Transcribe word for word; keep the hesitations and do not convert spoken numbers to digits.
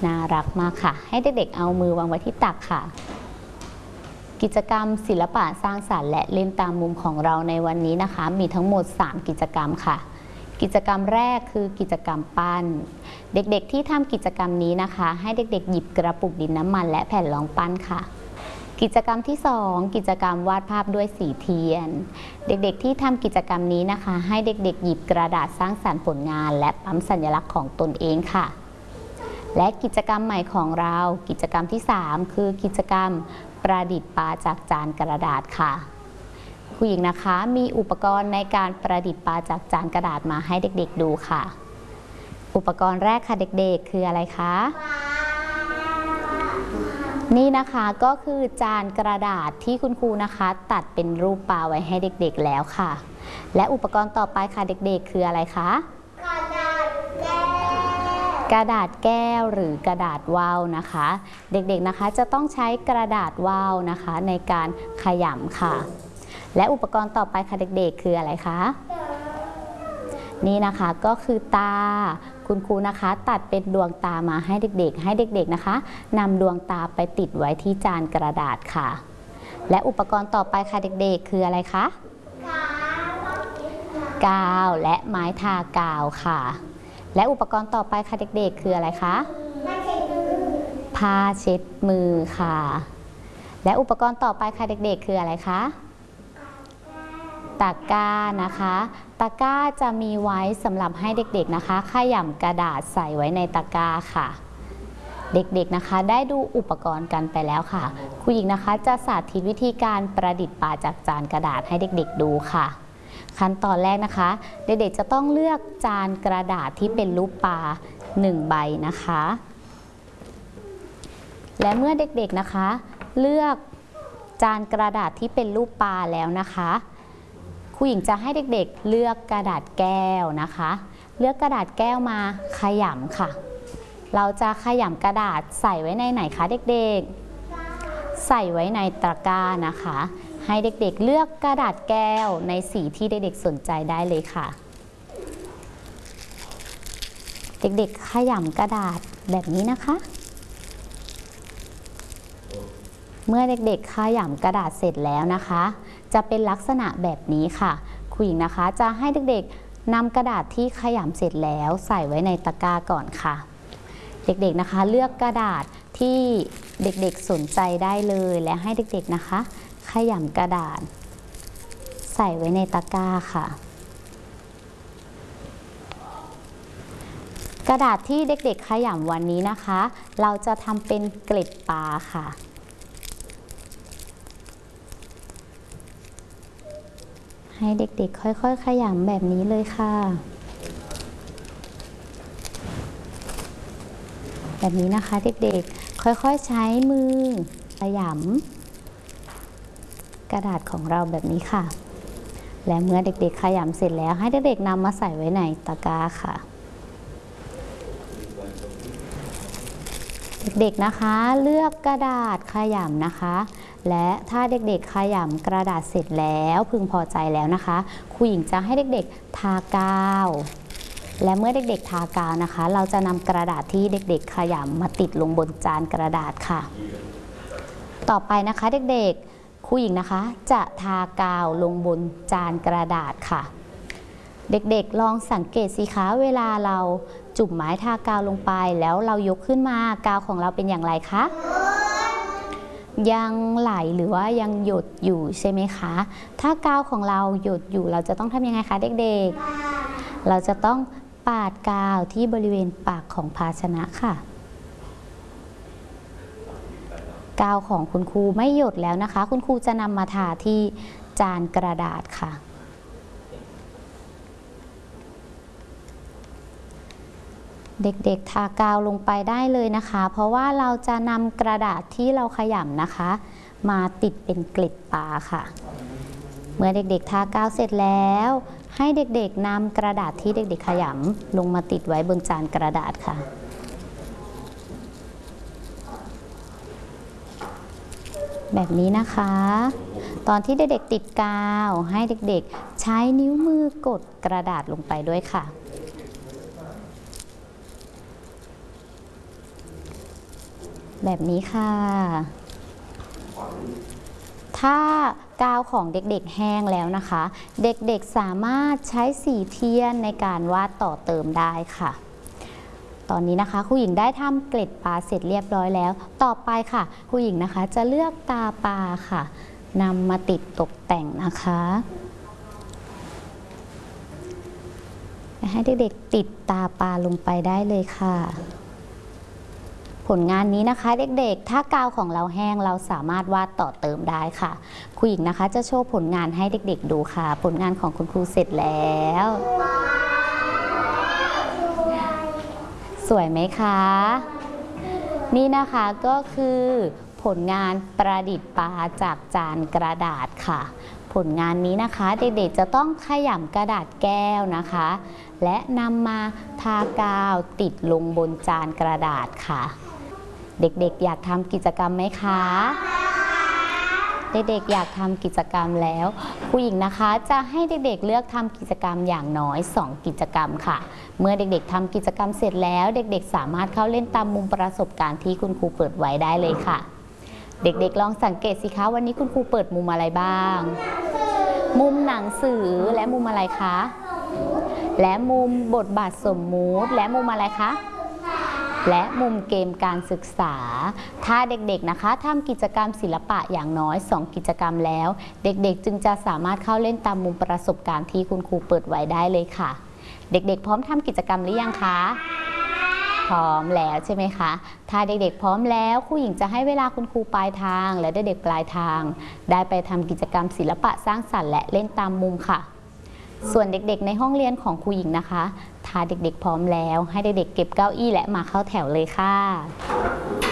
น่ารักมากค่ะให้เด็กๆเอามือวางไว้ที่ตักค่ะกิจกรรมศิลปะสร้างสรรค์และเล่นตามมุมของเราในวันนี้นะคะมีทั้งหมดสามกิจกรรมค่ะกิจกรรมแรกคือกิจกรรมปั้นเด็กๆที่ทำกิจกรรมนี้นะคะให้เด็กๆหยิบกระปุกดินน้ำมันและแผ่นรองปั้นค่ะกิจกรรมที่สองกิจกรรมวาดภาพด้วยสีเทียนเด็กๆที่ทำกิจกรรมนี้นะคะให้เด็กๆหยิบกระดาษสร้างสรรค์ผลงานและปั๊มสัญลักษณ์ของตนเองค่ะและกิจกรรมใหม่ของเรากิจกรรมที่สามคือกิจกรรมประดิษฐ์ปลาจากจานกระดาษค่ะครูหญิงนะคะมีอุปกรณ์ในการประดิษฐ์ปลาจากจานกระดาษมาให้เด็กๆดูค่ะอุปกรณ์แรกค่ะเด็กๆคืออะไรคะนี่นะคะก็คือจานกระดาษที่คุณครูนะคะตัดเป็นรูปปลาไว้ให้เด็กๆแล้วค่ะและอุปกรณ์ต่อไปค่ะเด็กๆคืออะไรคะกระดาษแก้วกระดาษแก้วหรือกระดาษว่าวนะคะเด็กๆนะคะจะต้องใช้กระดาษว่าวนะคะในการขยำค่ะและอุปกรณ์ต่อไปค่ะเด็กๆคืออะไรคะนี่นะคะก็คือตาคุณครูนะคะตัดเป็นดวงตามาให้เด็กๆให้เด็กๆนะคะนำดวงตาไปติดไว้ที่จานกระดาษค่ะและอุปกรณ์ต่อไปค่ะเด็กๆคืออะไรคะกาวและไม้ทากาวค่ะและอุปกรณ์ต่อไปค่ะเด็กๆคืออะไรคะผ้าเช็ดมือค่ะและอุปกรณ์ต่อไปค่ะเด็กๆคืออะไรคะตะกร้านะคะตะกร้าจะมีไว้สำหรับให้เด็กๆนะคะขยำกระดาษใส่ไว้ในตะกร้าค่ะเด็กๆนะคะได้ดูอุปกรณ์กันไปแล้วค่ะครูหญิงนะคะจะสาธิตวิธีการประดิษฐ์ปลาจากจานกระดาษให้เด็กๆดูค่ะขั้นตอนแรกนะคะเด็กๆจะต้องเลือกจานกระดาษที่เป็นรูปปลาหนึ่งใบนะคะและเมื่อเด็กๆนะคะเลือกจานกระดาษที่เป็นรูปปลาแล้วนะคะครูหญิงจะให้เด็กๆเลือกกระดาษแก้วนะคะเลือกกระดาษแก้วมาขยำค่ะเราจะขยำกระดาษใส่ไว้ในไหนคะเด็กๆใส่ไว้ในตะกร้านะคะให้เด็กๆเลือกกระดาษแก้วในสีที่เด็กๆสนใจได้เลยค่ะเด็กๆขยำกระดาษแบบนี้นะคะเมื่อเด็กๆขยำกระดาษเสร็จแล้วนะคะจะเป็นลักษณะแบบนี้ค่ะครูหญิงนะคะจะให้เด็กๆนำกระดาษที่ขยำเสร็จแล้วใส่ไว้ในตะกร้าก่อนค่ะเด็กๆนะคะเลือกกระดาษที่เด็กๆสนใจได้เลยและให้เด็กๆนะคะขยำกระดาษใส่ไว้ในตะกร้าค่ะกระดาษที่เด็กๆขยำวันนี้นะคะเราจะทำเป็นเกล็ดปลาค่ะให้เด็กๆค่อยๆขยำแบบนี้เลยค่ะแบบนี้นะคะเด็กๆค่อยๆใช้มือขยำกระดาษของเราแบบนี้ค่ะและเมื่อเด็กๆขยำเสร็จแล้วให้เด็กๆนำมาใส่ไว้ในตะกร้าค่ะเด็กๆนะคะเลือกกระดาษขยำนะคะและถ้าเด็กๆขยำกระดาษเสร็จแล้วพึงพอใจแล้วนะคะครูหญิงจะให้เด็กๆทากาวและเมื่อเด็กๆทากาวนะคะเราจะนำกระดาษที่เด็กๆขยำมาติดลงบนจานกระดาษค่ะต่อไปนะคะเด็กๆครูหญิงนะคะจะทากาวลงบนจานกระดาษค่ะเด็กๆลองสังเกตสิคะเวลาเราจุ่มไม้ทากาวลงไปแล้วเรายกขึ้นมากาวของเราเป็นอย่างไรคะยังไหลหรือว่ายังหยดอยู่ใช่ไหมคะถ้ากาวของเราหยดอยู่เราจะต้องทำยังไงคะเด็กๆเราจะต้องปาดกาวที่บริเวณปากของภาชนะค่ะกาวของคุณครูไม่หยดแล้วนะคะคุณครูจะนำมาทาที่จานกระดาษค่ะเด็กๆทากาวลงไปได้เลยนะคะเพราะว่าเราจะนำกระดาษที่เราขยำนะคะมาติดเป็นเกล็ดปลาค่ะเมื่อเด็กๆทากาวเสร็จแล้วให้เด็กๆนำกระดาษที่เด็กๆขยำลงมาติดไว้บนจานกระดาษค่ะแบบนี้นะคะตอนที่เด็กๆติดกาวให้เด็กๆใช้นิ้วมือกดกระดาษลงไปด้วยค่ะแบบนี้ค่ะ ถ้ากาวของเด็กๆแห้งแล้วนะคะ เด็กๆสามารถใช้สีเทียนในการวาดต่อเติมได้ค่ะ ตอนนี้นะคะครูหญิงได้ทำเกล็ดปลาเสร็จเรียบร้อยแล้วต่อไปค่ะครูหญิงนะคะจะเลือกตาปลาค่ะนำมาติดตกแต่งนะคะให้เด็กๆติดตาปลาลงไปได้เลยค่ะผลงานนี้นะคะเด็กๆถ้ากาวของเราแห้งเราสามารถวาดต่อเติมได้ค่ะครูหญิงนะคะจะโชว์ผลงานให้เด็กๆดูค่ะผลงานของคุณครูเสร็จแล้วสวยไหมคะนี่นะคะก็คือผลงานประดิษฐ์ปลาจากจานกระดาษค่ะผลงานนี้นะคะเด็กๆจะต้องขยำกระดาษแก้วนะคะและนำมาทากาวติดลงบนจานกระดาษค่ะเด็กๆอยากทำกิจกรรมไหมคะเด็กๆอยากทำกิจกรรมแล้วครูหญิงนะคะจะให้เด็กๆเลือกทำกิจกรรมอย่างน้อยสองกิจกรรมค่ะเมื่อเด็กๆทำกิจกรรมเสร็จแล้วเด็กๆสามารถเข้าเล่นตามมุมประสบการณ์ที่คุณครูเปิดไว้ได้เลยค่ะเด็กๆลองสังเกตสิคะวันนี้คุณครูเปิดมุมอะไรบ้างมุมหนังสือและมุมอะไรคะและมุมบทบาทสมมุติและมุมอะไรคะและมุมเกมการศึกษาถ้าเด็กๆนะคะทำกิจกรรมศิลปะอย่างน้อยสองกิจกรรมแล้วเด็กๆจึงจะสามารถเข้าเล่นตามมุมประสบการณ์ที่คุณครูเปิดไว้ได้เลยค่ะเด็กๆพร้อมทำกิจกรรมหรือยังคะพร้อมแล้วใช่ไหมคะถ้าเด็กๆพร้อมแล้วครูหญิงจะให้เวลาคุณครูปลายทางและเด็กๆปลายทางได้ไปทำกิจกรรมศิลปะสร้างสรรค์และเล่นตามมุมค่ะส่วนเด็กๆในห้องเรียนของครูหญิงนะคะถ้าเด็กๆพร้อมแล้วให้เด็กๆเก็บเก้าอี้และมาเข้าแถวเลยค่ะ